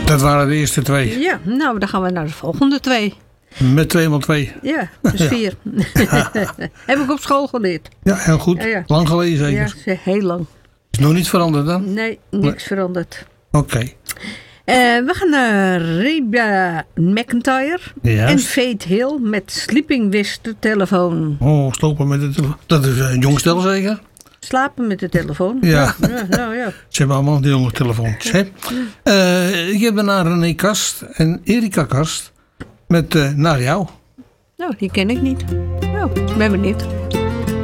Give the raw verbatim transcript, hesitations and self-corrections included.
Dat waren de eerste twee. Ja, nou, dan gaan we naar de volgende twee. Met twee maal twee. Ja, dus vier. Heb ik op school geleerd. Ja, heel goed. Ja, ja. Lang geleden zeker? Ja, heel lang. Is nog niet veranderd dan? Nee, niks nee. veranderd. Oké. Okay. Uh, we gaan naar Reba McEntire Juist. En Faith Hill met Sleeping with the Telephone. Oh, slopen met de telefoon. Dat is een jong stel zeker? Slapen met de telefoon. Ja. Ja, ja, nou, ja. Ze hebben allemaal die jonge telefoons. Hè? Uh, ik heb daarna René Kast en Erika Kast met uh, Naar jou. Nou, die ken ik niet. Nou, ik ben benieuwd.